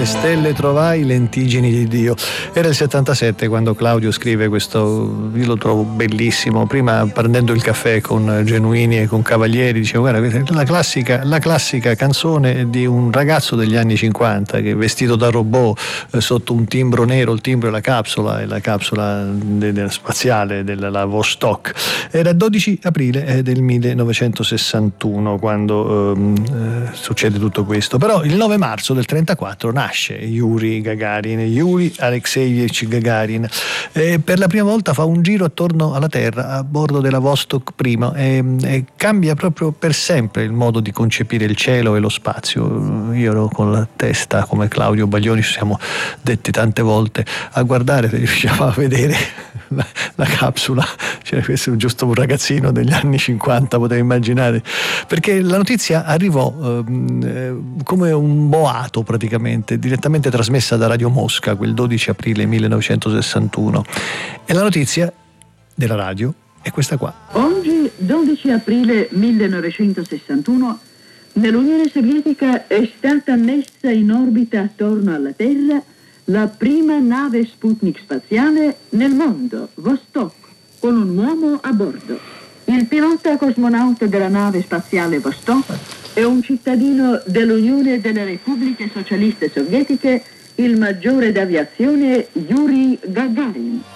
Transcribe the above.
stelle trovai lentigini di Dio. Era il 77 quando Claudio scrive questo, io lo trovo bellissimo. Prima, prendendo il caffè con Genuini e con Cavalieri, dicevo: guarda, la classica canzone di un ragazzo degli anni 50 che è vestito da robot sotto un timbro nero, il timbro è la capsula spaziale della Vostok. Era 12 aprile del 1961 quando succede tutto questo. Però il 9 marzo del 34 nasce Yuri Alexeyevich Gagarin. Per la prima volta fa un giro attorno alla Terra a bordo della Vostok 1 e cambia proprio per sempre il modo di concepire il cielo e lo spazio. Io ero con la testa, come Claudio Baglioni, ci siamo detti tante volte, a guardare se riusciamo a vedere la capsula. Cioè, questo è giusto un ragazzino degli anni 50, potevo immaginare, perché la notizia arrivò come un boato, praticamente direttamente trasmessa da Radio Mosca quel 12 aprile 1961, e la notizia della radio è questa qua. Oggi 12 aprile 1961 nell'Unione Sovietica è stata messa in orbita attorno alla Terra la prima nave Sputnik spaziale nel mondo, Vostok, con un uomo a bordo. Il pilota cosmonauta della nave spaziale Vostok è un cittadino dell'Unione delle Repubbliche Socialiste Sovietiche, il maggiore d'aviazione Yuri Gagarin.